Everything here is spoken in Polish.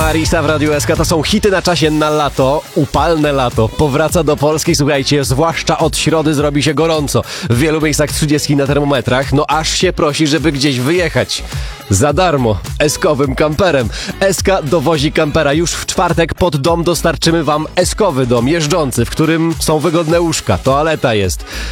Marisa w Radiu SK to są hity na czasie na lato. Upalne lato powraca do Polski, słuchajcie, zwłaszcza od środy zrobi się gorąco. W wielu miejscach 30 na termometrach, no aż się prosi, żeby gdzieś wyjechać. Za darmo, eskowym kamperem. SK dowozi kampera. Już w czwartek pod dom dostarczymy wam eskowy dom jeżdżący, w którym są wygodne łóżka, toaleta jest.